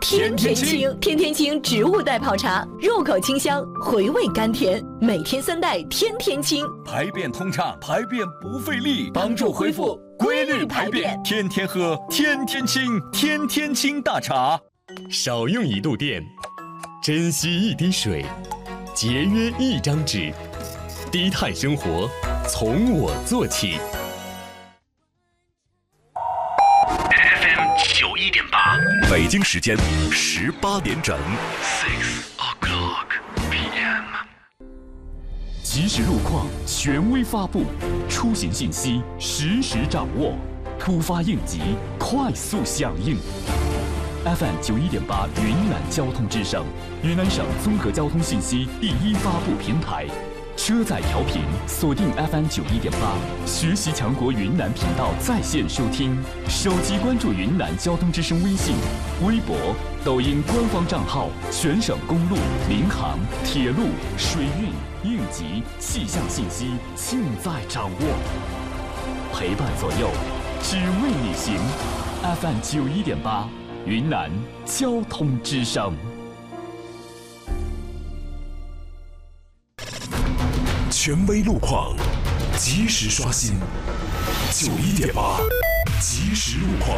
天天清，天天清植物袋泡茶，入口清香，回味甘甜，每天3袋，天天清， 排便通畅，排便不费力，帮助恢复规律排便，天天喝，天天清，天天清大茶。 少用1度电，珍惜1滴水，节约1张纸，低碳生活从我做起。 FM91.8，北京时间18点整。6:00 PM。 即时路况权威发布，出行信息实时掌握，突发应急快速响应。FM91.8云南交通之声，云南省综合交通信息第一发布平台。车载调频锁定 FM91.8，学习强国云南频道在线收听，手机关注云南交通之声微信、微博、抖音官方账号，全省公路、民航、铁路、水运、应急、气象信息尽在掌握，陪伴左右，只为你行。FM91.8，云南交通之声。 权威路况，及时刷新。91.8，即时路况。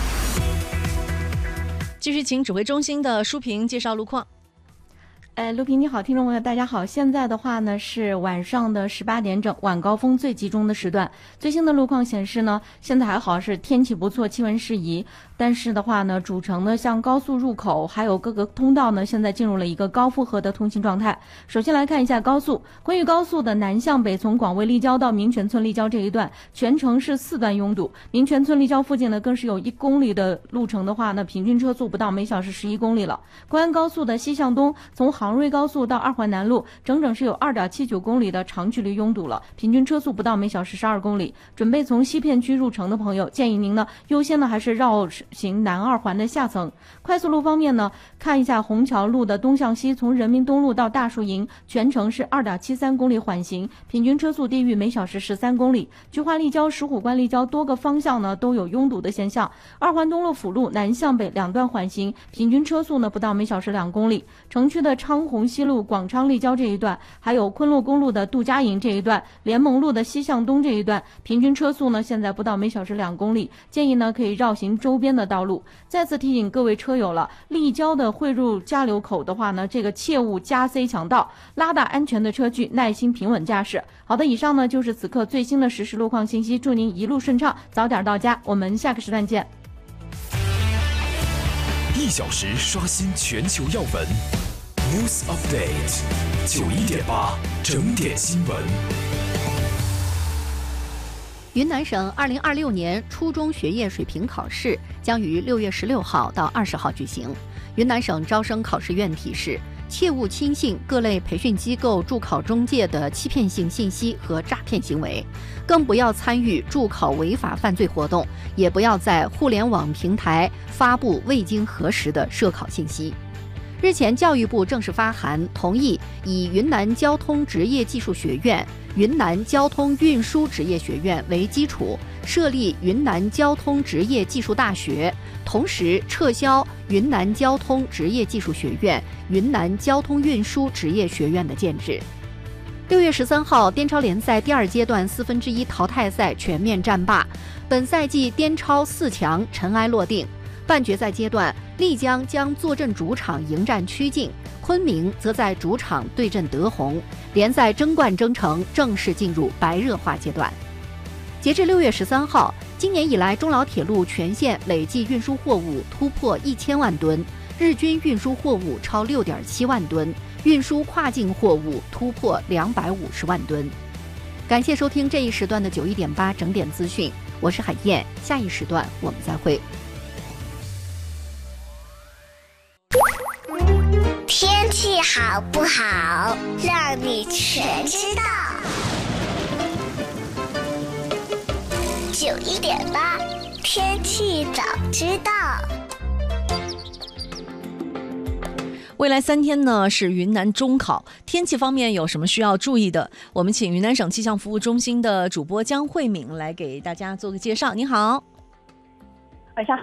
继续请指挥中心的舒平介绍路况。 陆平你好，听众朋友大家好，现在的话呢是晚上的18点整，晚高峰最集中的时段。最新的路况显示呢，现在还好是天气不错，气温适宜。但是的话呢，主城呢像高速入口还有各个通道呢，现在进入了一个高负荷的通行状态。首先来看一下高速，昆玉高速的南向北，从广卫立交到民权村立交这一段，全程是4段拥堵。民权村立交附近呢，更是有1公里的路程的话呢，平均车速不到每小时11公里了。贵安高速的西向东，从杭瑞高速到2环南路，整整是有2.79公里的长距离拥堵了，平均车速不到每小时12公里。准备从西片区入城的朋友，建议您呢优先呢还是绕行南2环的下层。快速路方面呢，看一下虹桥路的东向西，从人民东路到大树营，全程是2.73公里缓行，平均车速低于每小时13公里。菊花立交、石虎关立交多个方向呢都有拥堵的现象。2环东路辅路南向北2段缓行，平均车速呢不到每小时2公里。城区的昌洪西路广昌立交这一段，还有昆路公路的杜家营这一段，联盟路的西向东这一段，平均车速呢现在不到每小时2公里，建议呢可以绕行周边的道路。再次提醒各位车友了，立交的汇入加流口的话呢，这个切勿加 C 强道，拉大安全的车距，耐心平稳驾驶。好的，以上呢就是此刻最新的实时路况信息，祝您一路顺畅，早点到家，我们下个时段见。 1小时刷新全球要闻 News Update， 91.8整点新闻。 云南省2026年初中学业水平考试将于6月16号到20号举行。云南省招生考试院提示，切勿轻信各类培训机构助考中介的欺骗性信息和诈骗行为，更不要参与助考违法犯罪活动，也不要在互联网平台发布未经核实的涉考信息。日前，教育部正式发函同意以云南交通职业技术学院、云南交通运输职业学院为基础，设立云南交通职业技术大学，同时撤销云南交通职业技术学院、云南交通运输职业学院的建制。6月13号，滇超联赛第2阶段1/4淘汰赛全面战罢，本赛季滇超4强尘埃落定。半决赛阶段，丽江将坐镇主场迎战曲靖，昆明则在主场对阵德宏，联赛争冠征程正式进入白热化阶段。截至6月13号，今年以来中老铁路全线累计运输货物突破1000万吨，日均运输货物超6.7万吨，运输跨境货物突破250万吨。感谢收听这一时段的91.8整点资讯，我是海燕，下一时段我们再会。 天气好不好，让你全知道。91.8，天气早知道。 未来3天呢是云南中考，天气方面有什么需要注意的？我们请云南省气象服务中心的主播江慧敏来给大家做个介绍。你好。 晚上好。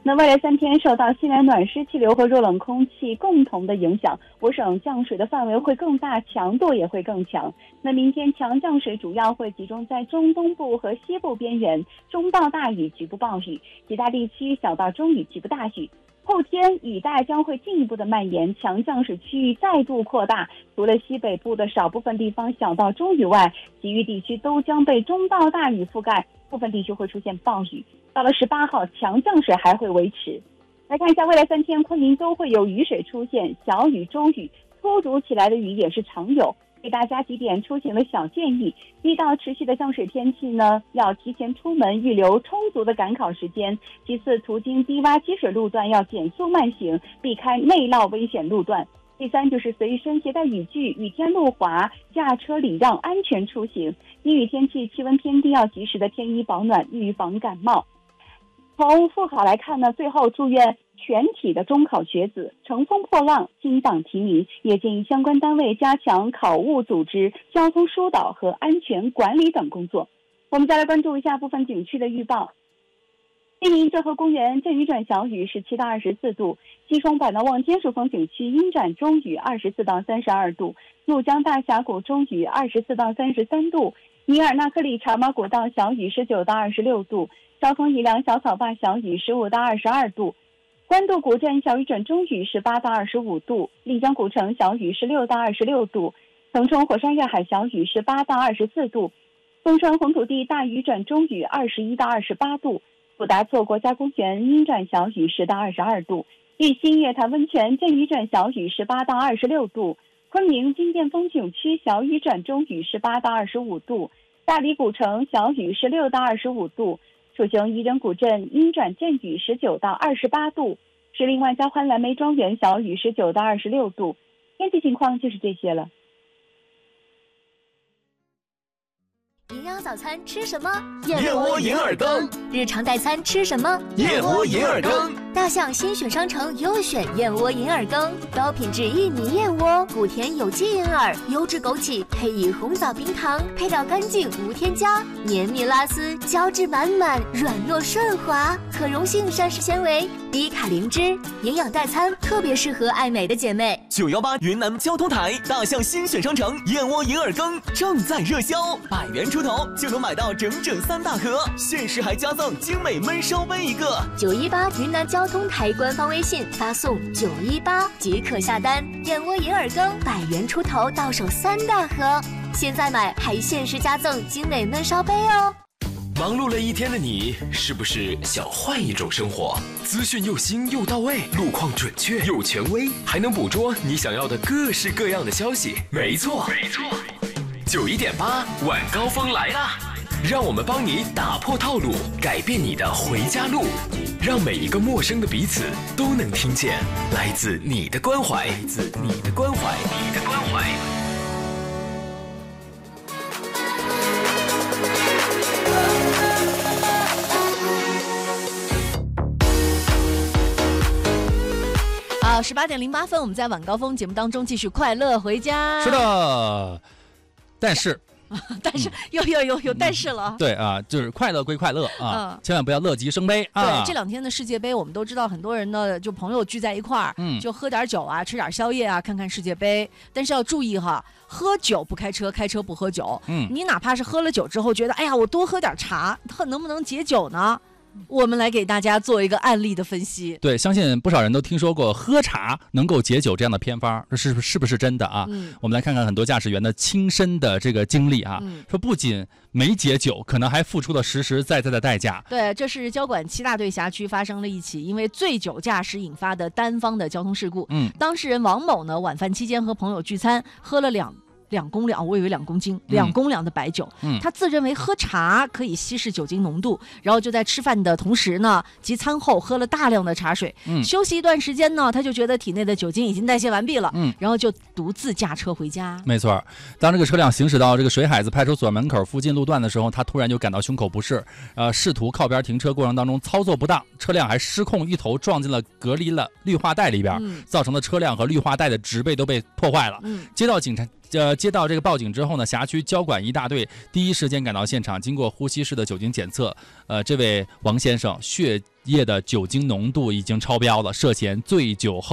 那未来3天受到西南暖湿气流和弱冷空气共同的影响，我省降水的范围会更大，强度也会更强。那明天强降水主要会集中在中东部和西部边缘，中到大雨局部暴雨，其他地区小到中雨局部大雨。后天雨带将会进一步的蔓延，强降水区域再度扩大，除了西北部的少部分地方小到中雨外，其余地区都将被中到大雨覆盖，部分地区会出现暴雨。到了18号，强降水还会维持。来看一下未来3天，昆明都会有雨水出现，小雨、中雨，突如其来的雨也是常有。给大家几点出行的小建议：遇到持续的降水天气呢，要提前出门，预留充足的赶考时间。其次，途经低洼积水路段要减速慢行，避开内涝危险路段。第三，就是随身携带雨具，雨天路滑，驾车礼让，安全出行。阴雨天气，气温偏低，要及时的添衣保暖，预防感冒。从复考来看呢，最后祝愿全体的中考学子乘风破浪，金榜题名，也建议相关单位加强考务组织、交通疏导和安全管理等工作。我们再来关注一下部分景区的预报。西宁浙河公园阵雨转小雨17到24度，西双版纳望尖数风景区阴转中雨24到32度，怒江大峡谷中雨24到33度，尼尔纳克里茶马古道小雨19到26度，昭通宜良小草坝小雨15到22度，官渡古镇小雨转中雨18到25度，丽江古城小雨16到26度，腾冲火山粤海小雨18到24度，松川红土地大雨转中雨21到28度，普达措国家公园阴转小雨10到22度，玉溪月潭温泉阵雨转小雨18到26度，昆明金殿风景区小雨转中雨18到25度，大理古城小雨16到25度，楚雄宜人古镇阴转阵雨19到28度，石林万家欢蓝莓庄园小雨19到26度。天气情况就是这些了。 营养早餐吃什么？ 燕窝银耳羹。 日常代餐吃什么？ 燕窝银耳羹。 大象新选商城优选燕窝银耳羹，高品质薏米燕窝，谷甜有机银耳，优质枸杞，配以红枣冰糖，配料干净无添加，绵密拉丝，胶质满满，软糯顺滑，可溶性膳食纤维，低卡零脂，营养代餐特别适合爱美的姐妹。 918云南交通台大象新选商城燕窝银耳羹正在热销，100元出头就能买到整整3大盒，限时还加赠精美焖烧杯1个。 918云南交通台官方微信发送918即可下单，燕窝银耳羹100元出头到手3大盒，现在买还限时加赠精美焖烧杯哦。 忙碌了一天的你，是不是想换一种生活？资讯又新又到位，路况准确又权威，还能捕捉你想要的各式各样的消息。没错，91.8晚高峰来啦！让我们帮你打破套路，改变你的回家路，让每一个陌生的彼此都能听见来自你的关怀，来自你的关怀，你的关怀。 18点08分，我们在晚高峰节目当中继续快乐回家。 是的，但是有但是了。 对啊，就是快乐归快乐啊，千万不要乐极生悲啊。 对，这2天的世界杯，我们都知道，很多人呢就朋友聚在一块儿，就喝点酒啊，吃点宵夜啊，看看世界杯。但是要注意哈，喝酒不开车，开车不喝酒。你哪怕是喝了酒之后觉得，哎呀，我多喝点茶，能不能解酒呢？我们来给大家做一个案例的分析。 对，相信不少人都听说过喝茶能够解酒这样的偏方，这是不是真的啊？我们来看看很多驾驶员的亲身的这个经历啊，说不仅没解酒，可能还付出了实实在在的代价。 对，这是交管7大队辖区发生了一起因为醉酒驾驶引发的单方的交通事故。当事人王某呢，晚饭期间和朋友聚餐，喝了2公两，我以为2公斤，2公两的白酒。他自认为喝茶可以稀释酒精浓度，然后就在吃饭的同时呢，及餐后喝了大量的茶水。休息一段时间呢，他就觉得体内的酒精已经代谢完毕了，然后就独自驾车回家。 没错，当这个车辆行驶到这个水海子派出所门口附近路段的时候，他突然就感到胸口不适，试图靠边停车过程当中操作不当，车辆还失控一头撞进了隔离了绿化带里边，造成的车辆和绿化带的植被都被破坏了。接到这个报警之后呢，辖区交管1大队第一时间赶到现场，经过呼吸式的酒精检测，这位王先生血液的酒精浓度已经超标了，涉嫌醉酒后